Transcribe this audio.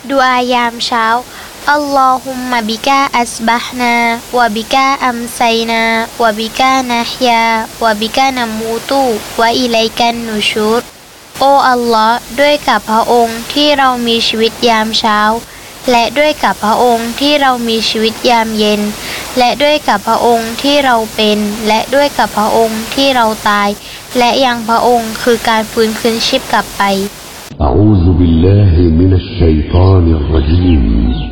ดุอายามเช้าอัลลอฮุมมะบิกาอัสบะฮ์นาวะบิกาอัมไซนาวะบิกานะฮยาวะบิกานะมูตุวะอิลัยกันนุชูรโอ้อัลลอฮ์ด้วยกับพระองค์ที่เรามีชีวิตยามเช้าและด้วยกับพระองค์ที่เรามีชีวิตยามเย็นและด้วยกับพระองค์ที่เราเป็นและด้วยกับพระองค์ที่เราตายและยังพระองค์คือการฟื้นคืนชีพกลับไป أعوذ بالله من الشيطان الرجيم